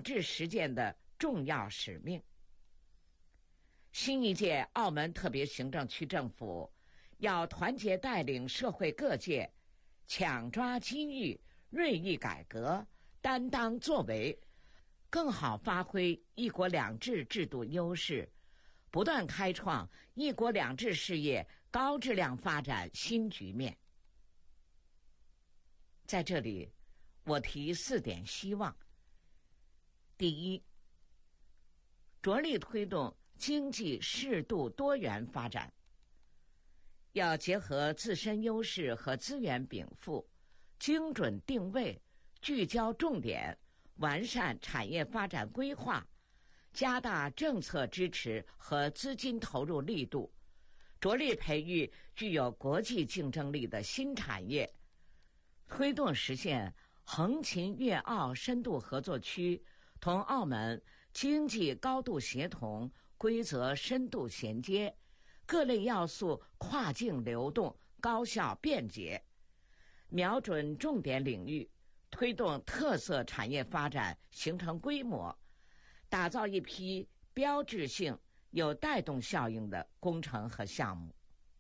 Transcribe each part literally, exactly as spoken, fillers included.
治实践的重要使命。新一届澳门特别行政区政府要团结带领社会各界，抢抓机遇，锐意改革，担当作为，更好发挥一国两制制度优势，不断开创一国两制事业高质量发展新局面。在这里，我提四点希望。第一，着力推动经济适度多元发展，要结合自身优势和资源禀赋，精准定位，聚焦重点，完善产业发展规划，加大政策支持和资金投入力度，着力培育具有国际竞争力的新产业，推动实现横琴粤澳深度合作区同澳门经济高度协同，规则深度衔接，各类要素跨境流动，高效便捷，瞄准重点领域，推动特色产业发展形成规模，打造一批标志性有带动效应的工程和项目。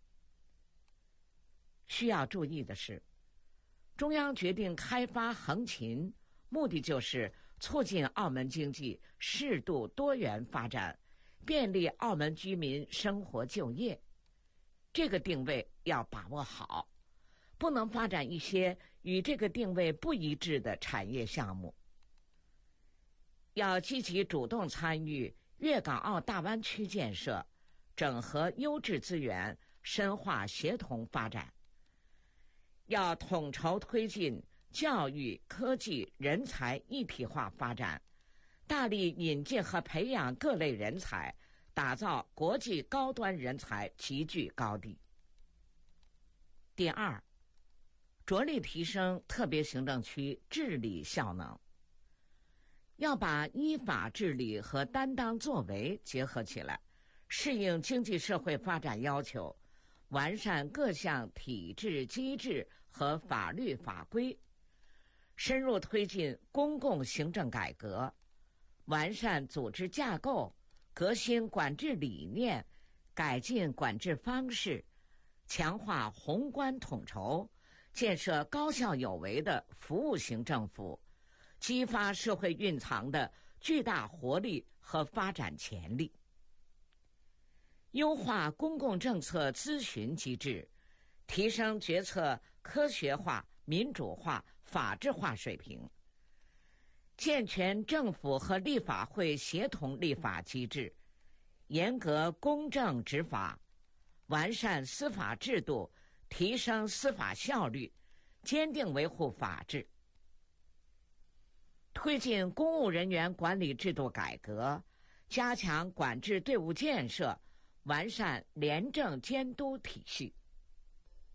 需要注意的是，中央决定开发横琴，目的就是促进澳门经济适度多元发展，便利澳门居民生活就业。这个定位要把握好，不能发展一些与这个定位不一致的产业项目。要积极主动参与粤港澳大湾区建设，整合优质资源，深化协同发展。要统筹推进教育、科技、人才一体化发展，大力引进和培养各类人才，打造国际高端人才集聚高地。第二，着力提升特别行政区治理效能，要把依法治理和担当作为结合起来，适应经济社会发展要求，完善各项体制机制和法律法规，深入推进公共行政改革，完善组织架构，革新管制理念，改进管制方式，强化宏观统筹，建设高效有为的服务型政府，激发社会蕴藏的巨大活力和发展潜力。优化公共政策咨询机制，提升决策科学化、民主化、法治化水平，健全政府和立法会协同立法机制，严格公正执法，完善司法制度，提升司法效率，坚定维护法治。推进公务人员管理制度改革，加强管制队伍建设，完善廉政监督体系。